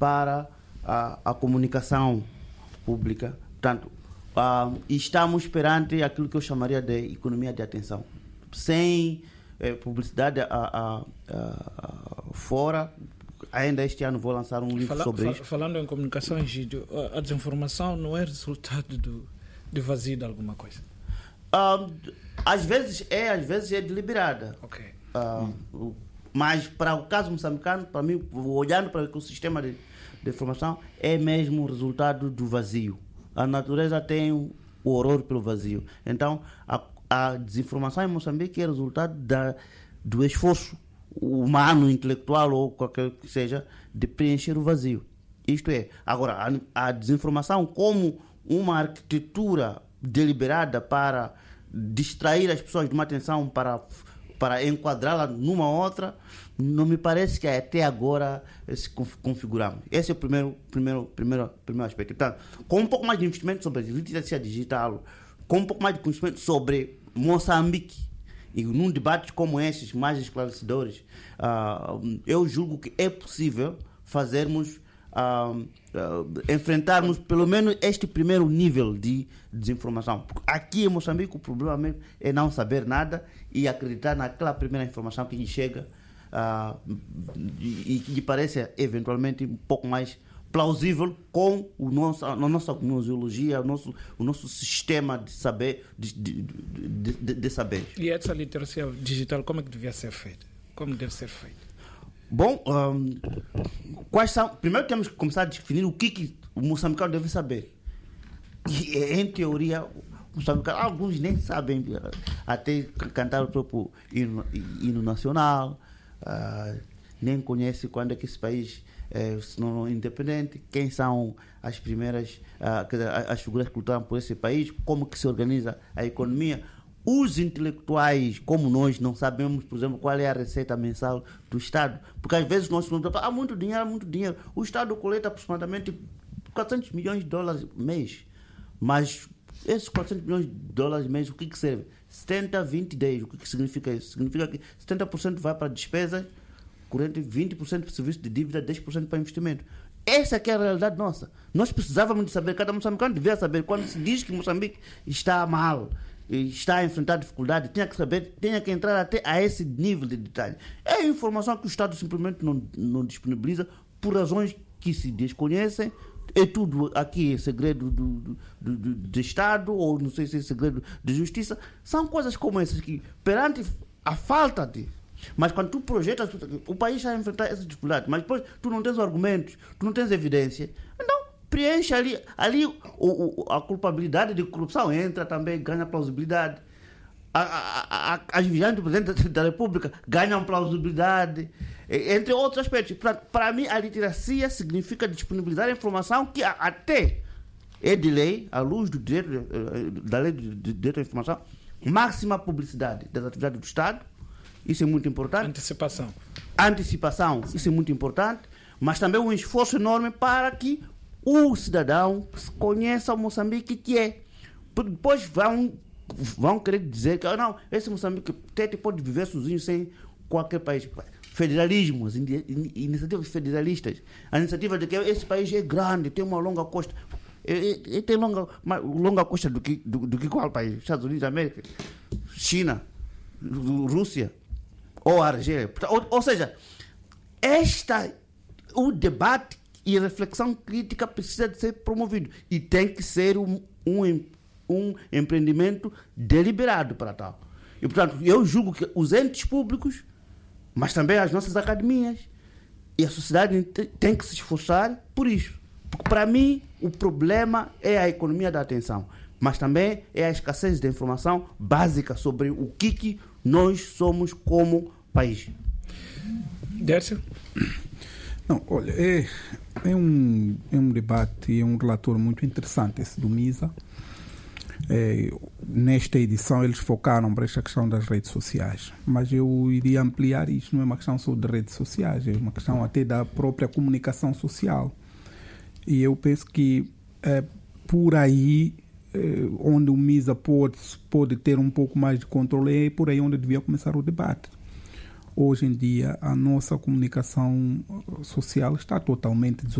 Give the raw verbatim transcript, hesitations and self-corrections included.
para a, a comunicação pública. Portanto, uh, estamos perante aquilo que eu chamaria de economia de atenção. Sem eh, publicidade a, a, a, a fora, ainda este ano vou lançar um livro Fala, sobre fal, isso. Falando em comunicação, Egídio, a desinformação não é resultado do, do vazio de alguma coisa? Uh, às vezes é, às vezes é deliberada. Ok. Uh, hum. Mas para o caso moçambicano, para mim, olhando para o ecossistema de, de informação, é mesmo o resultado do vazio. A natureza tem o horror pelo vazio. Então, a, a desinformação em Moçambique é resultado da, do esforço humano, intelectual ou qualquer que seja, de preencher o vazio. Isto é, agora, a, a desinformação como uma arquitetura deliberada para distrair as pessoas de uma atenção para, para enquadrá-la numa outra, não me parece que até agora se configuramos. Esse é o primeiro, primeiro, primeiro, primeiro aspecto. Portanto, com um pouco mais de investimento sobre a literacia digital, com um pouco mais de conhecimento sobre Moçambique, e num debate como esses, mais esclarecedores, uh, eu julgo que é possível fazermos, uh, uh, enfrentarmos pelo menos este primeiro nível de desinformação. Porque aqui em Moçambique o problema mesmo é não saber nada e acreditar naquela primeira informação que lhe chega uh, e que lhe parece eventualmente um pouco mais plausível com o nosso, a nossa gnoseologia, o nosso, o nosso sistema de saber, de, de, de, de, de saber. E essa literacia digital, como é que devia ser feita? Como deve ser feita? Bom, um, quais são... Primeiro temos que começar a definir o que, que o moçambicano deve saber. E, em teoria, moçambicano, alguns nem sabem até cantar o próprio hino, hino nacional, uh, nem conhecem quando é que esse país... É, se não independente, quem são as primeiras, uh, as figuras que lutaram por esse país, como que se organiza a economia. Os intelectuais, como nós, não sabemos, por exemplo, qual é a receita mensal do Estado, porque às vezes nós perguntamos, há muito dinheiro, há muito dinheiro. O Estado coleta aproximadamente quatrocentos milhões de dólares mês, mas esses quatrocentos milhões de dólares mês, o que que serve? setenta, vinte, dez, o que que significa isso? Significa que setenta por cento vai para despesas, vinte por cento para serviço de dívida, dez por cento para investimento. Essa aqui é a realidade nossa. Nós precisávamos de saber, cada moçambicano devia saber, quando se diz que Moçambique está mal, está a enfrentar dificuldade, tinha que saber, tinha que entrar até a esse nível de detalhe. É informação que o Estado simplesmente não, não disponibiliza por razões que se desconhecem. É tudo aqui é segredo do, do, do, do, do Estado, ou não sei se é segredo de justiça. São coisas como essas que, perante a falta de... Mas quando tu projetas, o país está a enfrentar essa dificuldade, mas depois tu não tens argumentos, tu não tens evidência, então preenche ali, ali o, o, a culpabilidade de corrupção entra também, ganha plausibilidade. A, a, a, as viagens do Presidente da República ganham plausibilidade, entre outros aspectos. Para, para mim, a literacia significa disponibilizar a informação que até é de lei, à luz do direito, da lei de direito à informação, máxima publicidade das atividades do Estado. Isso é muito importante. Antecipação. Antecipação, isso é muito importante, mas também um esforço enorme para que o cidadão conheça o Moçambique que é. Depois vão, vão querer dizer que não, esse Moçambique até pode viver sozinho sem qualquer país. Federalismo, as iniciativas federalistas, a iniciativa de que esse país é grande, tem uma longa costa. Ele tem longa, longa costa do que, do, do que qual país? Estados Unidos da América, China, Rússia ou Argélia. Ou, ou seja, esta, o debate e a reflexão crítica precisa de ser promovido e tem que ser um, um, um empreendimento deliberado para tal. E, portanto, eu julgo que os entes públicos, mas também as nossas academias e a sociedade tem que se esforçar por isso. Porque, para mim, o problema é a economia da atenção, mas também é a escassez de informação básica sobre o que, que nós somos como país. Dércio? Não, olha, é, é, um, é um debate, é um relatório muito interessante esse do MISA. É, nesta edição eles focaram para esta questão das redes sociais, mas eu iria ampliar isto, não é uma questão só de redes sociais, é uma questão até da própria comunicação social. E eu penso que é, por aí é, onde o MISA pode, pode ter um pouco mais de controle, é por aí onde devia começar o debate. Hoje em dia a nossa comunicação social está totalmente desorganizada.